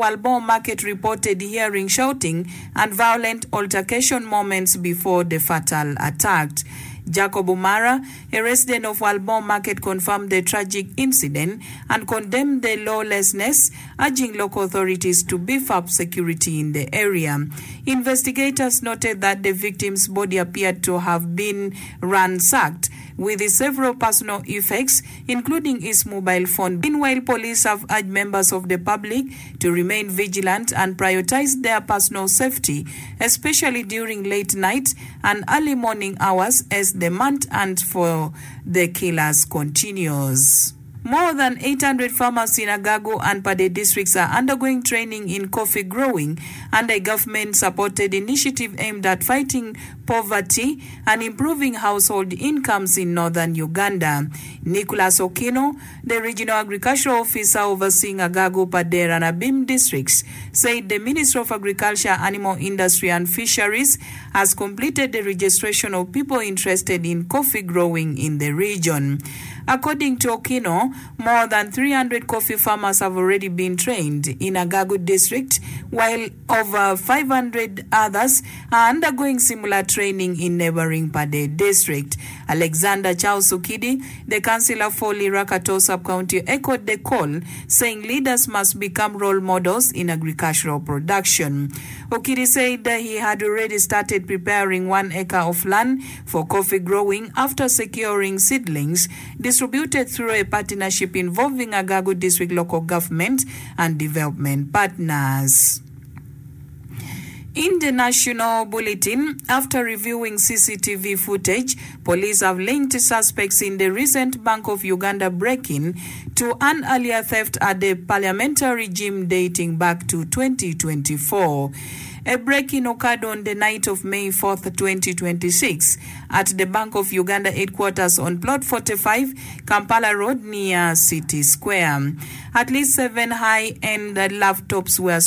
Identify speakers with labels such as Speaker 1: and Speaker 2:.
Speaker 1: Walbom Market reported hearing shouting and violent altercation moments before the fatal attack. Jacob Umara, a resident of Walbom Market, confirmed the tragic incident and condemned the lawlessness, urging local authorities to beef up security in the area. Investigators noted that the victim's body appeared to have been ransacked, with several personal effects, including his mobile phone. Meanwhile, police have urged members of the public to remain vigilant and prioritize their personal safety, especially during late night and early morning hours as the manhunt for the killers continues. More than 800 farmers in Agago and Pade districts are undergoing training in coffee growing under a government-supported initiative aimed at fighting poverty and improving household incomes in northern Uganda. Nicholas Okino, the regional agricultural officer overseeing Agago, Pade and Abim districts, said the Ministry of Agriculture, Animal Industry and Fisheries has completed the registration of people interested in coffee growing in the region. According to Okino, more than 300 coffee farmers have already been trained in Agago district, while over 500 others are undergoing similar training in neighboring Pade district. Alexander Charles Ukidi, the councillor for Lirakato sub-county, echoed the call, saying leaders must become role models in agricultural production. Ukidi said that he had already started preparing 1 acre of land for coffee growing after securing seedlings distributed through a partnership involving Agago district local government and development partners. In the national bulletin, after reviewing CCTV footage, police have linked suspects in the recent Bank of Uganda break-in to an earlier theft at the parliamentary gym dating back to 2024. A break-in occurred on the night of May 4th, 2026 at the Bank of Uganda headquarters on Plot 45, Kampala Road near City Square. At least 7 high-end laptops were